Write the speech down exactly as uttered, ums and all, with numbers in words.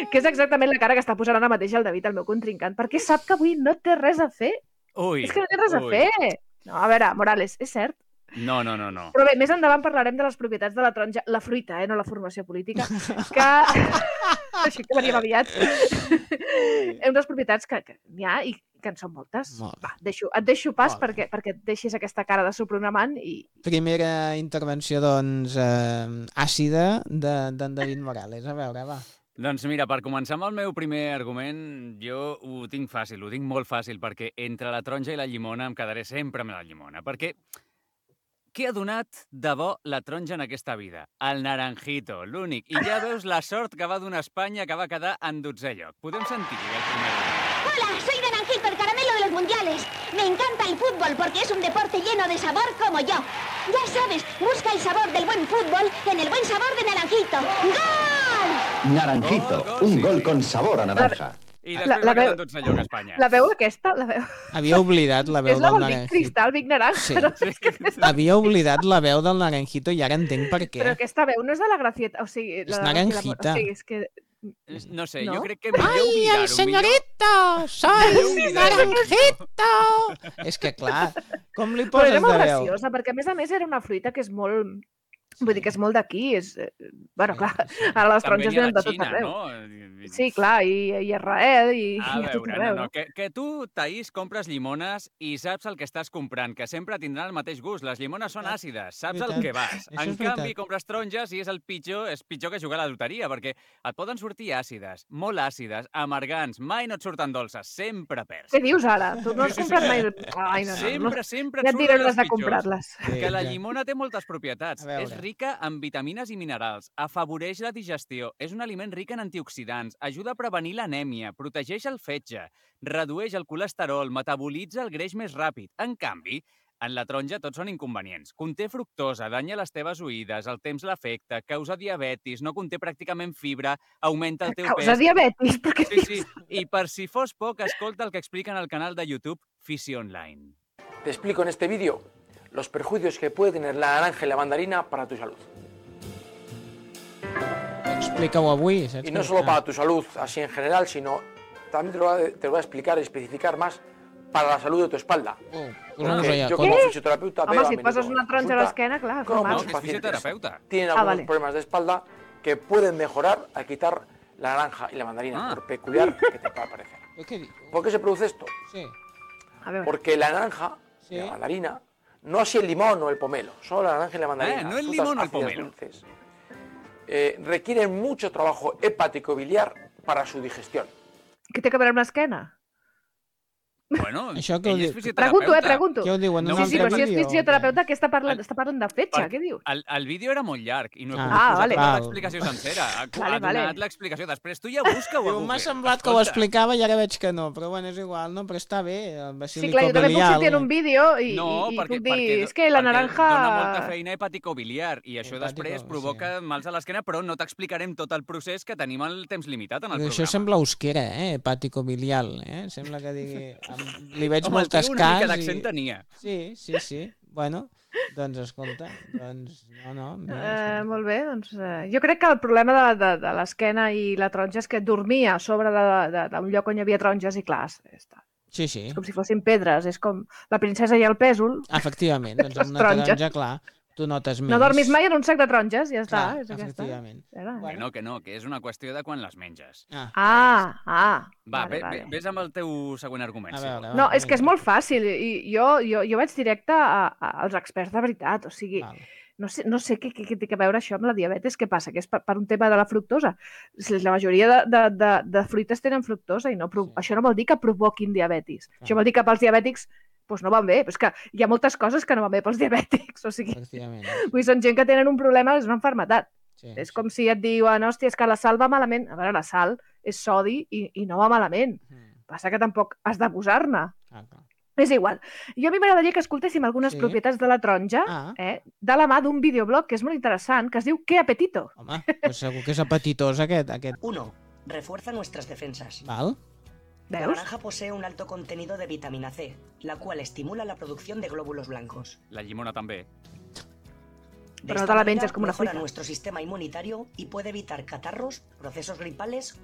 Que és exactament la cara que està posant ara mateix el David, el meu contrincant, perquè sap que avui no té res a fer. Ui, és que no té res ui. a fer. No, a veure, Morales, és cert. No, no, no, no. Però bé, més endavant parlarem de les propietats de la taronja, la fruita, eh, no la formació política, que... Així que veníem aviat. Unes propietats que, que n'hi ha i que en són moltes. Molt. Va, deixo, et deixo pas Molt. perquè, perquè et deixis aquesta cara de subprogramant i... Primera intervenció, doncs, eh, àcida d'en de, David Morales. A veure, va. Doncs mira, per començar amb el meu primer argument, jo ho tinc fàcil, ho tinc molt fàcil, perquè entre la taronja i la llimona em quedaré sempre amb la llimona, perquè què ha donat de bo la taronja en aquesta vida? El naranjito, l'únic. I ja veus la sort que va donar Espanya, que va quedar en dotzè lloc. Podem sentir el primer argument. Hola, soy Naranjito, el caramelo de los mundiales. Me encanta el fútbol porque es un deporte lleno de sabor como yo. Ya sabes, busca el sabor del buen fútbol en el buen sabor de Naranjito. ¡Gol! Naranjito, Gol, gol, un sí. gol con sabor a naranja. I La- després la va quedar veu- en dotzè lloc Espanya. La veu aquesta, la veu... Havia oblidat la veu és la del del Vic Naranjito. Cristal, Vic Naranja, Sí. però, Sí. Havia oblidat la veu del Naranjito i ara entenc per què. però aquesta veu no és de la Gracieta, o sigui... És la, naranjita. O sigui, és que... No sé, No? jo crec que millor oblidar-ho. señorito! Soy Millor oblidar-ho. Naranjito! És que, clar, com li Però poses era de molt veu? graciosa, perquè a més a més era una fruita que és molt... Vull dir que és molt d'aquí, és... eh, Bueno, clar, ara les També taronges n'hi ha venen de de tot Xina, arreu. no? Sí, clar, i, i a Israel, i, A i a tot veure, arreu. no, no, que, que tu, Taís, compres llimones i saps el que estàs comprant, que sempre tindran el mateix gust. Les llimones són àcides, saps el Veritat. que vas. Això En és veritat. canvi, compres taronges i és el pitjor, és pitjor que jugar a la loteria, perquè et poden sortir àcides, molt àcides, amargants, mai no et surten dolces, sempre perds. Què dius ara? Tu no has Sí, sí, comprat sí. mai... Ai, no, no, no. Sempre, sempre Ja et et diré surten res els de pitjors. comprar-les. Sí, Que la ja. llimona té moltes propietats. A veure. És rica en vitamines i minerals, afavoreix la digestió, és un aliment ric en antioxidants, ajuda a prevenir l'anèmia, protegeix el fetge, redueix el colesterol, metabolitza el greix més ràpid. En canvi, en la taronja tots són inconvenients. Conté fructosa, danya les teves oïdes, el temps l'afecta, causa diabetis, no conté pràcticament fibra, augmenta el teu Causa pes... diabetis, per què Sí, dius? sí. I per si fos poc, escolta el que expliquen al canal de YouTube Fisio Online. Te explico en este vídeo los perjuicios que puede tener la naranja y la mandarina para tu salud. Explica-ho avui, saps? Y no solo para tu salud así en general, sino también te lo voy a, te lo voy a explicar y especificar más para la salud de tu espalda. Oh, Porque yo com... como fisioterapeuta Home, veo a si et menudo poses una en taronja a consulta l'esquena, clar, cómo fa No, mal. que és pacientes fisioterapeuta. tienen Ah, algunos vale. problemas de espalda que pueden mejorar al quitar la naranja y la mandarina, Ah. por peculiar que te pueda parecer. Què dius? ¿Por qué se produce esto? Sí. A veure, Porque la naranja Sí. y la mandarina, no así el limón o el pomelo, solo la naranja y la mandarina, Eh, no el frutas limón o el ácidas pomelo. dulces, eh, requieren mucho trabajo hepático-biliar para su digestión. què té a veure amb l'esquena? Bueno, Això que ho ell és diu- fisioterapeuta. Pregunto, eh, pregunto. Què ho diuen? No, un Sí, sí, altre però si és vídeo? fisioterapeuta, què està parlant? El- Està parlant de fetge, Per- què diu? El, el vídeo era molt llarg i no he Ah. pogut Ah, posar vale. tota Val. l'explicació sencera. Ha, Vale, ha donat vale. l'explicació. Després tu ja busca-ho a Diu, Google. m'ha semblat que ho Escolta, explicava i ara veig que no, però bueno, és igual, no? Però està bé, el Sí, clar, jo també puc sortir en un vídeo i, No, i, i perquè, puc dir, perquè, és que la perquè dona naranja... molta feina hepaticobiliar i això Hepàtico, després sí. provoca mals a l'esquena, però no t'explicarem tot el procés que tenim el temps limitat en el Però programa. això sembla euskera, eh? Hepàtico-bilial, eh? Sembla que digui... Amb... Li veig Home, el moltes tio una mica cas d'accent i... tenia. Sí, sí, sí. Bueno, doncs escolta, doncs no, no. Bé, Eh, sí. molt bé, doncs eh, jo crec que el problema de, de, de l'esquena i la taronja és que dormia a sobre de- de- d'un lloc on hi havia taronges i clar, és, Sí, sí, és com si fossin pedres, és com la princesa i el pèsol. efectivament, doncs Les amb una taronges. taronja, clar, tu notes més. No dormis mai en un sac de taronges, ja està, Clar, és aquesta. efectivament. Era. Que no, que no, que és una qüestió de quan les menges. Ah, Ah, ah. Va, vale, ve, vale. ve, vés amb el teu següent argument. a si veure, vols. va, No, és que és vinga. molt fàcil i jo, jo, jo vaig directe a, a, als experts de veritat, o sigui, Val. no sé, no sé què, què, què té a veure això amb la diabetes, què passa, que és per, per un tema de la fructosa. Si la majoria de, de, de, de fruites tenen fructosa i no, pro- Sí. això no vol dir que provoquin diabetis. Clar. Això vol dir que pels diabètics doncs no van bé, però és que hi ha moltes coses que no van bé pels diabètics, o sigui, Efectivament. vull dir, són gent que tenen un problema, és una mafermetat. Sí, És sí. com si et diuen, hòstia, és que la sal va malament. A veure, la sal és sodi i, i no va malament. Mm, Passa que tampoc has de posar-ne. ah, clar. És igual. Jo a mi m'agradaria que escoltéssim algunes Sí. propietats de la taronja Ah. eh, de la mà d'un videoblog que és molt interessant, que es diu Que apetito. Home, doncs segur que és apetitós aquest. aquest. uno. Refuerza nuestras defensas. Val? La Veus? naranja posee un alto contenido de vitamina C, la cual estimula la producción de glóbulos blancos. La llimona també. De Pero no esta te la manera, venges como una mejora fruta. nuestro sistema inmunitario y puede evitar catarros, procesos gripales